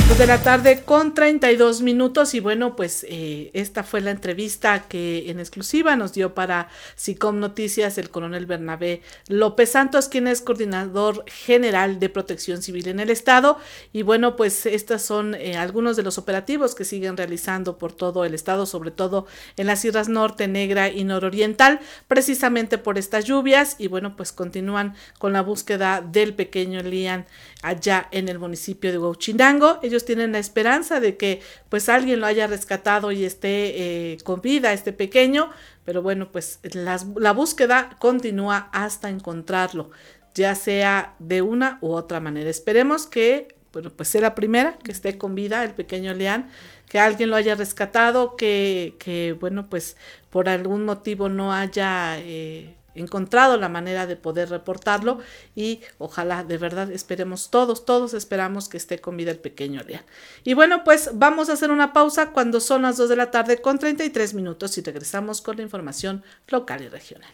2:32 y bueno, pues esta fue la entrevista que en exclusiva nos dio para SICOM Noticias el coronel Bernabé López Santos, quien es coordinador general de Protección Civil en el estado. Y bueno, pues estos son algunos de los operativos que siguen realizando por todo el estado, sobre todo en las sierras norte, negra y nororiental, precisamente por estas lluvias. Y bueno, pues continúan con la búsqueda del pequeño Lian allá en el municipio de Huauchinango. Ellos tienen la esperanza de que pues alguien lo haya rescatado y esté con vida este pequeño, pero bueno, pues la búsqueda continúa hasta encontrarlo, ya sea de una u otra manera. Esperemos que bueno, pues sea la primera, que esté con vida el pequeño Lian, que alguien lo haya rescatado, que bueno, pues por algún motivo no haya encontrado la manera de poder reportarlo, y ojalá, de verdad, esperemos todos esperamos que esté con vida el pequeño Lian. Y bueno, pues vamos a hacer una pausa cuando son las 2:33 y regresamos con la información local y regional.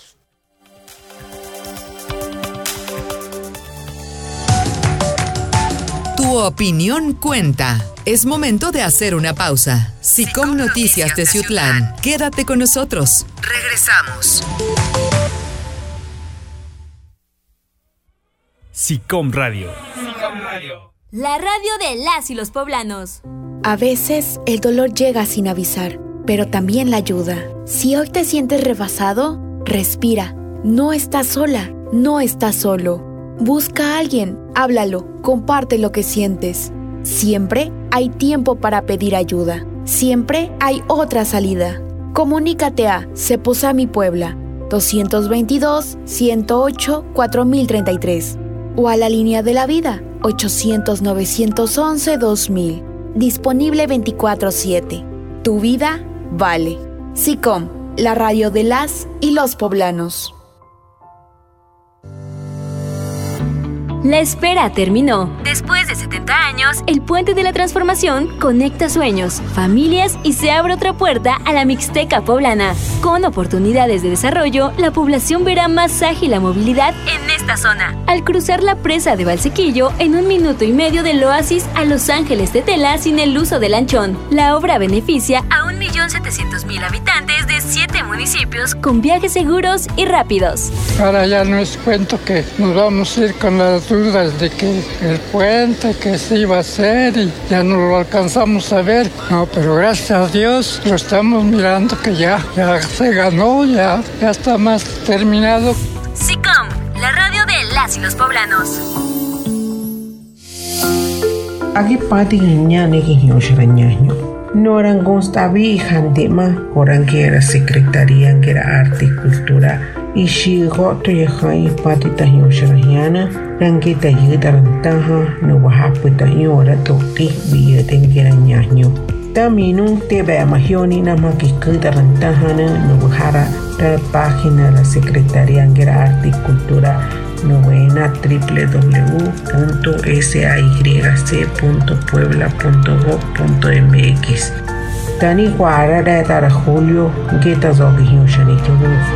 Tu opinión cuenta. Es momento de hacer una pausa. SICOM Noticias de Ciutlán. Quédate con nosotros. Regresamos. SICOM Radio. La radio de las y los poblanos. A veces el dolor llega sin avisar, pero también la ayuda. Si hoy te sientes rebasado, respira. No estás sola, no estás solo. Busca a alguien, háblalo, comparte lo que sientes. Siempre hay tiempo para pedir ayuda. Siempre hay otra salida. Comunícate a Ceposami Puebla 222-108-4033 o a la línea de la vida 800-911-2000. Disponible 24/7. Tu vida vale. SICOM, la radio de las y los poblanos. La espera terminó. Después de 70 años, el Puente de la Transformación conecta sueños, familias y se abre otra puerta a la Mixteca poblana. Con oportunidades de desarrollo, la población verá más ágil la movilidad en esta zona. Al cruzar la presa de Valsequillo en 1 minuto y medio del oasis a Los Ángeles de Tela sin el uso del lanchón. La obra beneficia a 1.700.000 habitantes de 7 municipios con viajes seguros y rápidos. Ahora ya no es cuento que nos vamos a ir con las dudas de que el puente que se iba a hacer y ya no lo alcanzamos a ver. No, pero gracias a Dios lo estamos mirando que ya se ganó, ya está más terminado. SICOM, la radio de las y los poblanos. Aquí pati ñane que ñosharañaño. Noran Gonstavi Jandema, Oranguera Secretaría que era Arte y Cultura. Y si goto y patita ñosharañana, ranquita y tarantaja, no bajaputa ñora toki, billetenguera ñaño. También un TV Majioni nada que tarantaja, no bajara la página de la Secretaría que era Arte y Cultura. Novena www.sayc.puebla.gov.mx. Tani guara de dar Julio Geta Zoguillo Shanito.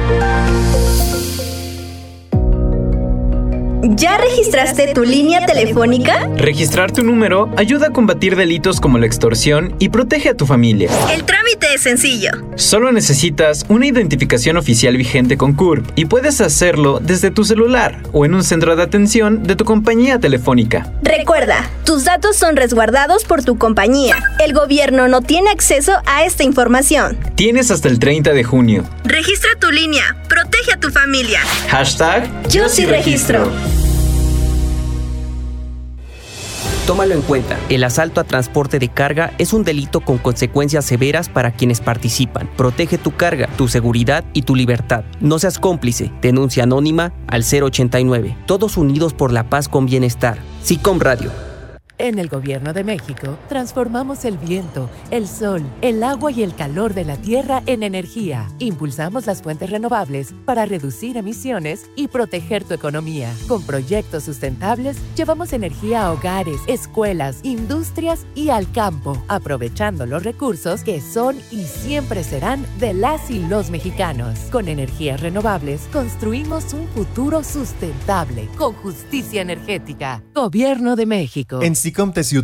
¿Ya registraste tu línea telefónica? Registrar tu número ayuda a combatir delitos como la extorsión y protege a tu familia. El trámite es sencillo. Solo necesitas una identificación oficial vigente con CURP y puedes hacerlo desde tu celular o en un centro de atención de tu compañía telefónica. Recuerda, tus datos son resguardados por tu compañía. El gobierno no tiene acceso a esta información. Tienes hasta el 30 de junio. Registra tu línea. Protege a tu familia. Hashtag Yo sí registro. Tómalo en cuenta, el asalto a transporte de carga es un delito con consecuencias severas para quienes participan. Protege tu carga, tu seguridad y tu libertad. No seas cómplice. Denuncia anónima al 089. Todos unidos por la paz con bienestar. SICOM Radio. En el Gobierno de México, transformamos el viento, el sol, el agua y el calor de la tierra en energía. Impulsamos las fuentes renovables para reducir emisiones y proteger tu economía. Con proyectos sustentables, llevamos energía a hogares, escuelas, industrias y al campo, aprovechando los recursos que son y siempre serán de las y los mexicanos. Con energías renovables, construimos un futuro sustentable, con justicia energética. Gobierno de México. En SICOM